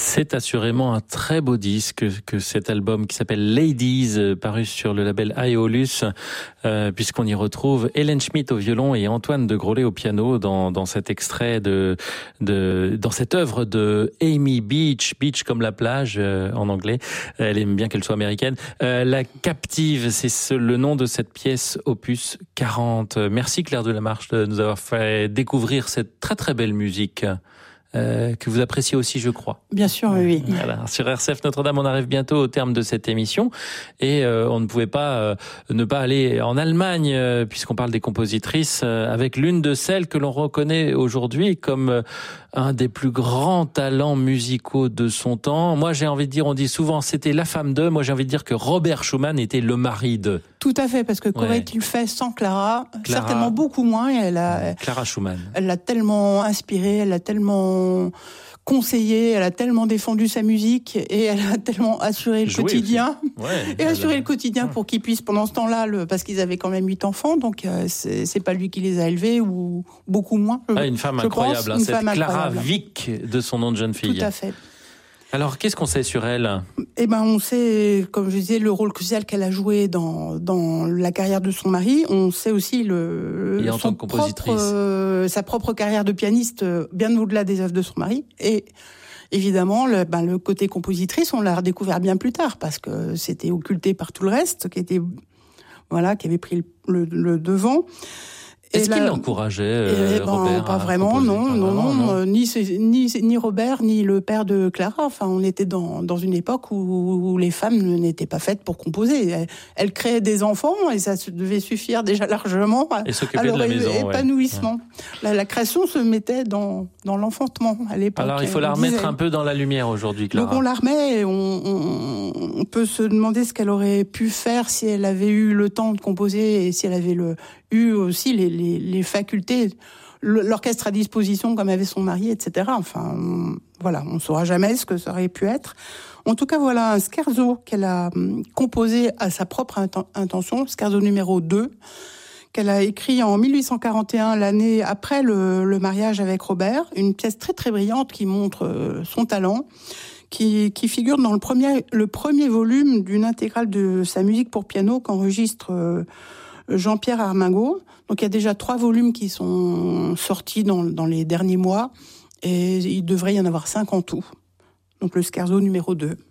C'est assurément un très beau disque que cet album qui s'appelle Ladies, paru sur le label Aeolus, puisqu'on y retrouve Hélène Schmitt au violon et Antoine de Grollet au piano dans cet extrait dans cette œuvre de Amy Beach, Beach comme la plage en anglais. Elle aime bien qu'elle soit américaine. La Captive, c'est le nom de cette pièce opus 40. Merci Claire Delamarche de nous avoir fait découvrir cette très très belle musique. Que vous appréciez aussi, je crois. Bien sûr, oui. Voilà. Sur RCF Notre-Dame, on arrive bientôt au terme de cette émission et on ne pouvait pas ne pas aller en Allemagne, puisqu'on parle des compositrices, avec l'une de celles que l'on reconnaît aujourd'hui comme un des plus grands talents musicaux de son temps. Moi, j'ai envie de dire, on dit souvent, c'était la femme de. Moi, j'ai envie de dire que Robert Schumann était le mari de. Tout à fait, parce que qu'aurait-il fait sans Clara ? Certainement beaucoup moins. Clara Schumann. Elle l'a tellement inspirée, elle l'a tellement conseillé, elle a tellement défendu sa musique et elle a tellement assuré le quotidien. Le quotidien pour qu'il puisse, pendant ce temps-là, parce qu'ils avaient quand même 8 enfants, donc c'est pas lui qui les a élevés ou beaucoup moins. Une femme incroyable, cette Clara Wieck de son nom de jeune fille. Tout à fait. Alors, qu'est-ce qu'on sait sur elle ? On sait, comme je disais, le rôle crucial qu'elle a joué dans la carrière de son mari. On sait aussi en tant que compositrice, sa propre carrière de pianiste, bien au-delà des œuvres de son mari. Et évidemment, le côté compositrice, on l'a redécouvert bien plus tard parce que c'était occulté par tout le reste, qui avait pris le devant. Est-ce qu'il l'encourageait, Robert ? Pas vraiment, non. Ni Robert, ni le père de Clara. Enfin, on était dans une époque où les femmes n'étaient pas faites pour composer. Elles créaient des enfants et ça devait suffire déjà largement à leur épanouissement. Ouais. La création se mettait dans l'enfantement à l'époque. Alors, il faut la remettre un peu dans la lumière aujourd'hui, Clara. Donc, on la remet et on peut se demander ce qu'elle aurait pu faire si elle avait eu le temps de composer et si elle avait eu aussi les facultés, l'orchestre à disposition comme avait son mari, etc. Enfin, voilà, on ne saura jamais ce que ça aurait pu être. En tout cas, voilà un scherzo qu'elle a composé à sa propre intention, scherzo numéro 2, qu'elle a écrit en 1841, l'année après le mariage avec Robert. Une pièce très très brillante qui montre son talent, qui figure dans le premier volume d'une intégrale de sa musique pour piano qu'enregistre Jean-Pierre Armingaud. Donc il y a déjà 3 volumes qui sont sortis dans les derniers mois et il devrait y en avoir 5 en tout. Donc le scherzo numéro 2.